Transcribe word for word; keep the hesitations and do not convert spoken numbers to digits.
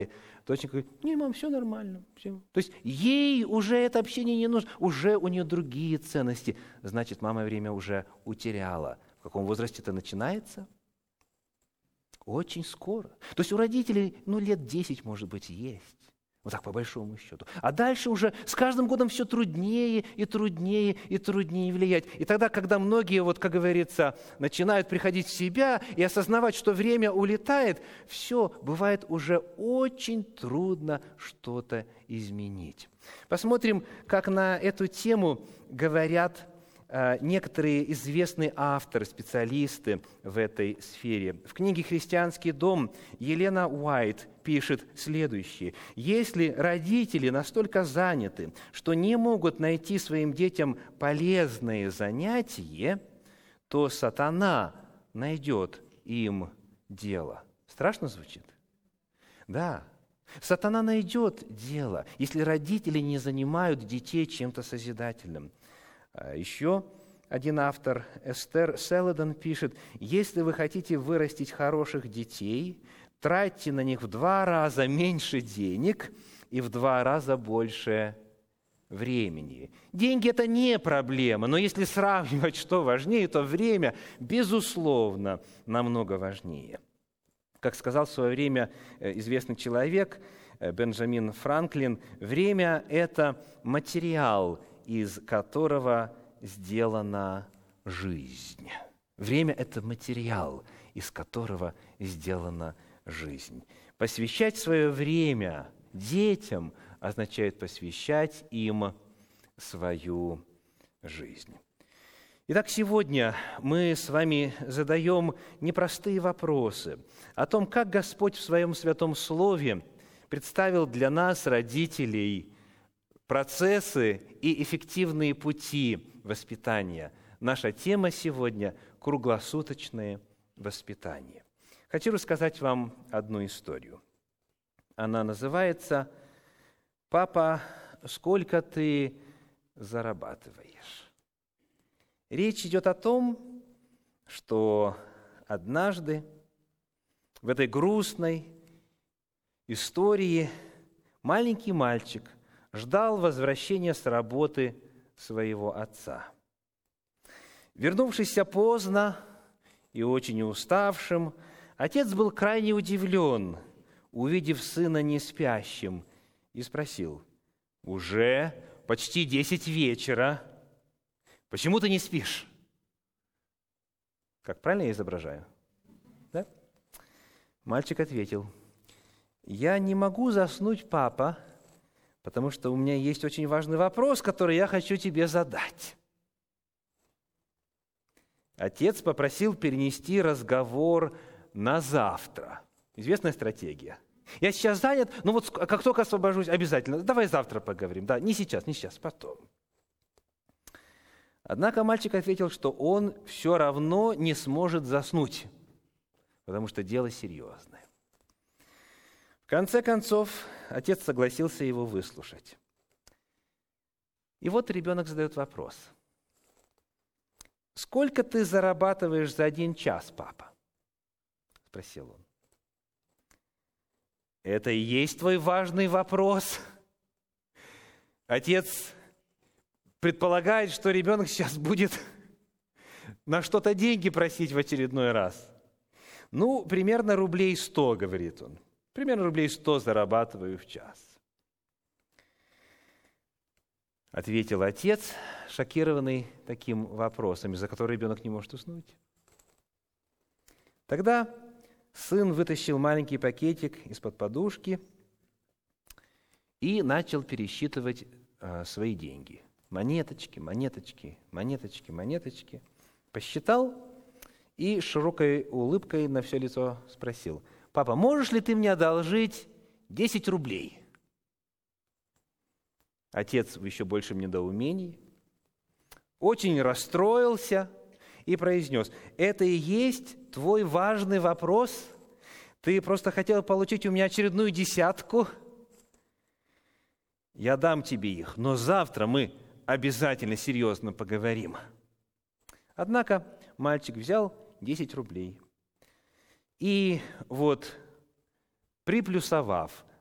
Доченька говорит: не, мам, все нормально. Все. То есть ей уже это общение не нужно, уже у нее другие ценности. Значит, мама время уже утеряла. В каком возрасте это начинается? Очень скоро. То есть у родителей, ну, лет десять, может быть, есть. Вот так, по большому счету. А дальше уже с каждым годом все труднее и труднее и труднее влиять. И тогда, когда многие, вот, как говорится, начинают приходить в себя и осознавать, что время улетает, все, бывает уже очень трудно что-то изменить. Посмотрим, как на эту тему говорят некоторые известные авторы, специалисты в этой сфере. В книге «Христианский дом» Елена Уайт пишет следующее. «Если родители настолько заняты, что не могут найти своим детям полезное занятие, то сатана найдет им дело». Страшно звучит? Да. Сатана найдет дело, если родители не занимают детей чем-то созидательным. Еще один автор, Эстер Селедон, пишет: «Если вы хотите вырастить хороших детей, тратьте на них в два раза меньше денег и в два раза больше времени». Деньги – это не проблема, но если сравнивать, что важнее, то время, безусловно, намного важнее. Как сказал в свое время известный человек Бенджамин Франклин, время – это материал, из которого сделана жизнь. Время – это материал, из которого сделана жизнь. Посвящать свое время детям означает посвящать им свою жизнь. Итак, сегодня мы с вами задаем непростые вопросы о том, как Господь в Своем Святом Слове представил для нас, родителей, процессы и эффективные пути воспитания. Наша тема сегодня – круглосуточное воспитание. Хочу рассказать вам одну историю. Она называется «Папа, сколько ты зарабатываешь?». Речь идет о том, что однажды в этой грустной истории маленький мальчик ждал возвращения с работы своего отца. Вернувшийся поздно и очень уставшим, отец был крайне удивлен, увидев сына неспящим, и спросил: «Уже почти десять вечера. Почему ты не спишь?» Как правильно я изображаю? Да? Мальчик ответил: «Я не могу заснуть, папа, потому что у меня есть очень важный вопрос, который я хочу тебе задать». Отец попросил перенести разговор на завтра. Известная стратегия. «Я сейчас занят, но вот как только освобожусь, обязательно. Давай завтра поговорим». Да, не сейчас, не сейчас, потом. Однако мальчик ответил, что он все равно не сможет заснуть, потому что дело серьезное. В конце концов, отец согласился его выслушать. И вот ребенок задает вопрос: «Сколько ты зарабатываешь за один час, папа?» – спросил он. Это и есть твой важный вопрос? Отец предполагает, что ребенок сейчас будет на что-то деньги просить в очередной раз. «Ну, примерно рублей сто, — говорит он. Примерно рублей сто зарабатываю в час». Ответил отец, шокированный таким вопросом, из-за которого ребенок не может уснуть. Тогда сын вытащил маленький пакетик из-под подушки и начал пересчитывать э, свои деньги. Монеточки, монеточки, монеточки, монеточки. Посчитал и с широкой улыбкой на все лицо спросил: «Папа, можешь ли ты мне одолжить десять рублей?» Отец в еще большем недоумении очень расстроился и произнес: «Это и есть твой важный вопрос? Ты просто хотел получить у меня очередную десятку? Я дам тебе их, но завтра мы обязательно серьезно поговорим». Однако мальчик взял десять рублей и вот приплюсовав